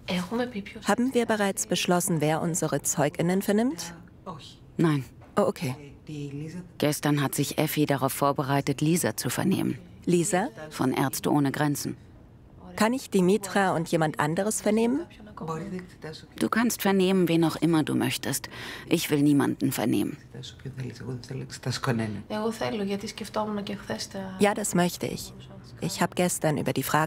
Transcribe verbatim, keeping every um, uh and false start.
Haben wir bereits beschlossen, wer unsere ZeugInnen vernimmt? Nein. Oh, okay. Gestern hat sich Effi darauf vorbereitet, Lisa zu vernehmen. Lisa? Von Ärzte ohne Grenzen. Kann ich Dimitra und jemand anderes vernehmen? Du kannst vernehmen, wen auch immer du möchtest. Ich will niemanden vernehmen. Ja, das möchte ich. Ich habe gestern über die Frage